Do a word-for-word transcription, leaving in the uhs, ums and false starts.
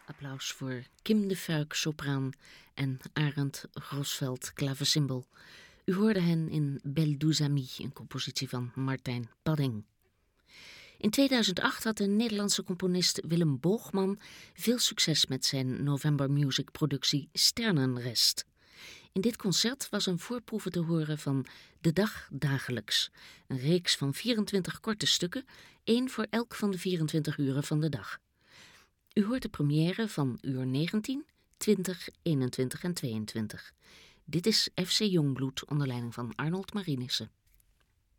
Applaus voor Kim de Fuik, sopraan, en Arend Grosveld, klavecimbal. U hoorde hen in Belle douze amies, een compositie van Martijn Padding. In tweeduizend acht had de Nederlandse componist Willem Boogman veel succes met zijn November Music productie Sternenrest. In dit concert was een voorproeve te horen van De Dag Dagelijks, een reeks van vierentwintig korte stukken, één voor elk van de vierentwintig uren van de dag. U hoort de première van uur negentien, twintig, eenentwintig en tweeëntwintig. Dit is F C Jongbloed onder leiding van Arnold Marinissen.